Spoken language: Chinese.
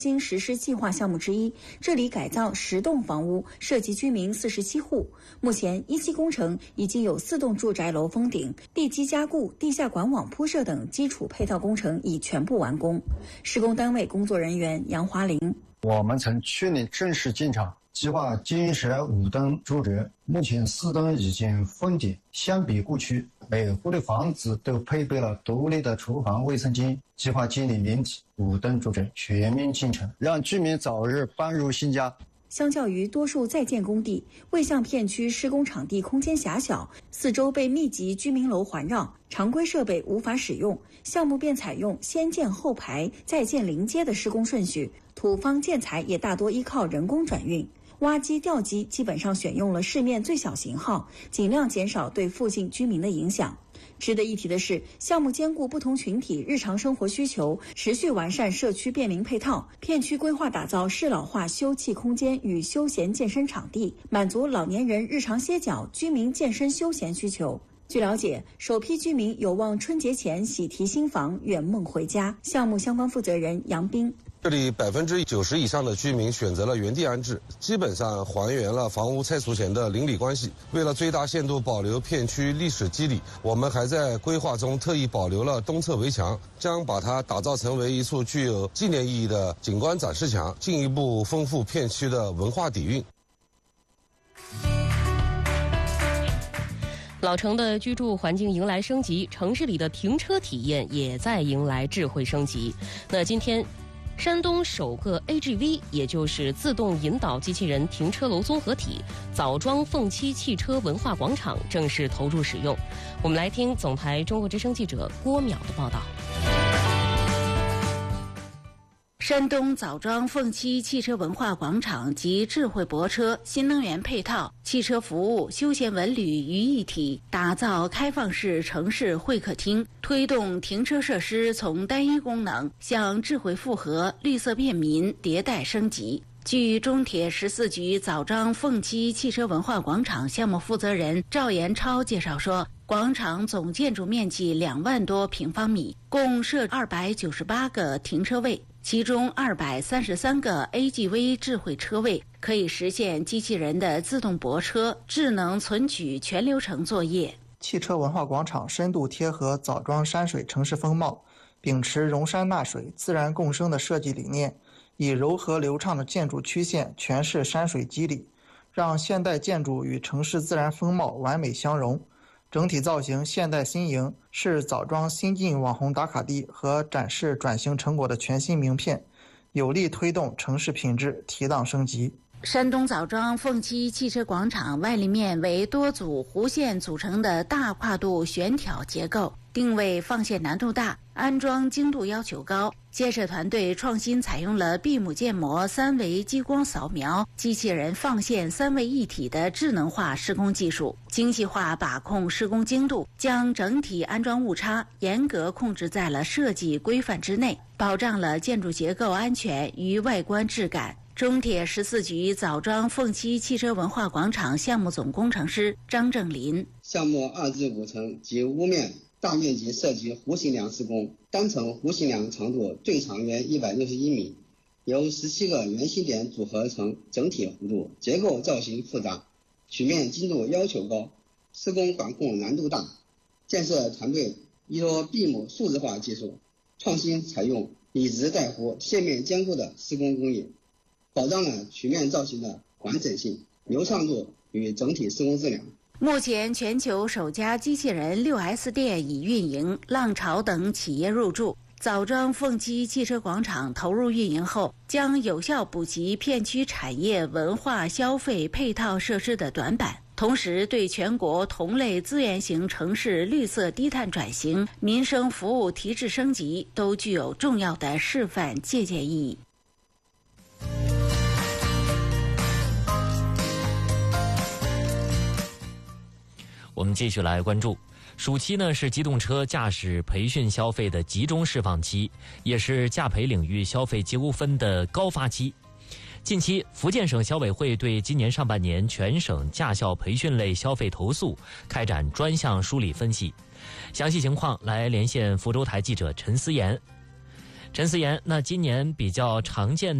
新实施计划项目之一，治理改造10栋房屋，涉及居民47户。目前一期工程已经有4栋住宅楼封顶，地基加固、地下管网铺设等基础配套工程已全部完工。施工单位工作人员杨华林： 我们从去年正式进场，计划建设5栋住宅，目前4栋已经封顶。相比过去，每户的房子都配备了独立的厨房、卫生间。计划建立面积5栋住宅，全面建成，让居民早日搬入新家。 相较于多数在建工地，卫巷片区施工场地空间狭小，四周被密集居民楼环绕，常规设备无法使用，项目便采用先建后排、再建临街的施工顺序，土方建材也大多依靠人工转运。挖机、吊机基本上选用了市面最小型号，尽量减少对附近居民的影响。值得一提的是，项目兼顾不同群体日常生活需求，持续完善社区便民配套，片区规划打造适老化休憩空间与休闲健身场地，满足老年人日常歇脚、居民健身休闲需求。据了解，首批居民有望春节前喜提新房，圆梦回家。项目相关负责人杨斌： 这里90%以上的居民选择了原地安置，基本上还原了房屋拆除前的邻里关系。为了最大限度保留片区历史肌理，我们还在规划中特意保留了东侧围墙，将把它打造成为一处具有纪念意义的景观展示墙，进一步丰富片区的文化底蕴。 老城的居住环境迎来升级，城市里的停车体验也在迎来智慧升级。那今天，山东首个 AGV， 也就是自动引导机器人停车楼综合体枣庄凤栖汽车文化广场正式投入使用。我们来听总台中国之声记者郭淼的报道。 山东枣庄凤栖汽车文化广场集智慧泊车、新能源配套、汽车服务、休闲文旅于一体，打造开放式城市会客厅，推动停车设施从单一功能向智慧复合、绿色便民迭代升级。据中铁14局枣庄凤栖汽车文化广场项目负责人赵延超介绍说，广场总建筑面积2万多平方米，共设298个停车位，其中233个 AGV 智慧车位可以实现机器人的自动泊车、智能存取全流程作业。 汽车文化广场深度贴合枣庄山水城市风貌，秉持容山纳水、自然共生的设计理念，以柔和流畅的建筑曲线诠释山水肌理，让现代建筑与城市自然风貌完美相融。整体造型现代新颖，是枣庄新晋网红打卡地和展示转型成果的全新名片，有力推动城市品质提档升级。 山东枣庄凤栖汽车广场外立面为多组弧线组成的大跨度悬挑结构，定位放线难度大，安装精度要求高。建设团队创新采用了闭目建模、3维激光扫描、机器人放线3位一体的智能化施工技术，精细化把控施工精度，将整体安装误差严格控制在了设计规范之内，保障了建筑结构安全与外观质感。中铁14局枣庄凤栖汽车文化广场项目总工程师张正林： 项目2至5层及屋面大面积设计弧形梁施工，单层弧形梁长度最长约161米，由17个圆心点组合成整体弧度，结构造型复杂，曲面精度要求高，施工管控难度大。建设团队依托闭目数字化技术，创新采用以直带弧、线面兼顾的施工工艺，保障了曲面造型的完整性、流畅度与整体施工质量。 目前全球首家机器人 6S 店已运营，浪潮等企业入驻。枣庄凤栖汽车广场投入运营后，将有效补齐片区产业、文化、消费配套设施的短板，同时对全国同类资源型城市绿色低碳转型、民生服务提质升级都具有重要的示范借鉴意义。 我们继续来关注，暑期呢是机动车驾驶培训消费的集中释放期，也是驾培领域消费纠纷的高发期。近期，福建省消委会对今年上半年全省驾校培训类消费投诉开展专项梳理分析。详细情况来连线福州台记者陈思妍。 陈思妍，那今年比较常见